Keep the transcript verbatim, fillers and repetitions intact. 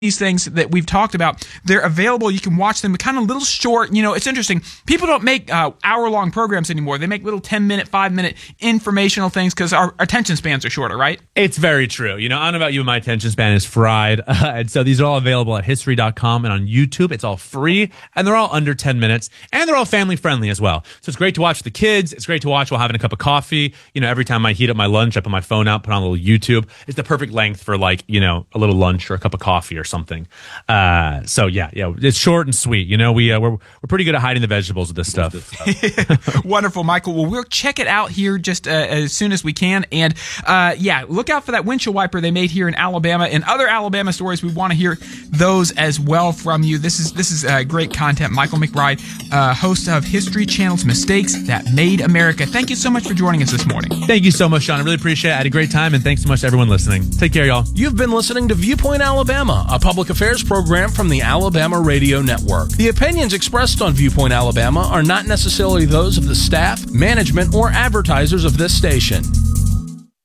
these things that we've talked about, they're available. You can watch them kind of little short. You know, it's interesting. People don't make uh, hour-long programs anymore. They make little ten-minute, five-minute informational things because our attention spans are shorter, right? It's very true. You know, I don't know about you, but my attention span is fried. Uh, and so these are all available at history dot com and on YouTube. It's all free, and they're all under ten minutes, and they're all family-friendly as well. So it's great to watch with the kids. It's great to watch while having a cup of coffee. You know, every time I heat up my lunch, I put my phone out, put on a little YouTube. It's the perfect length for, like, you know, a little lunch or a cup of coffee or something. Uh, so yeah, yeah, it's short and sweet. You know, we uh, we're we're pretty good at hiding the vegetables with this stuff. Wonderful, Michael. Well, we'll check it out here just uh, as soon as we can, and uh, yeah, look out for that windshield wiper they made here in Alabama and other Alabama stories. We want to hear those as well from you. This is this is uh, great content. Michael McBride, uh, host of History Channel's Mistakes That Made America. Thank you so much for joining us this morning. Thank you so much, Sean. I really appreciate it. I had a great time, and thanks so much to everyone listening. Take care, y'all. You've been listening to Viewpoint Alabama, a public affairs program from the Alabama Radio Network. The opinions expressed on Viewpoint Alabama are not necessarily those of the staff, management, or advertisers of this station.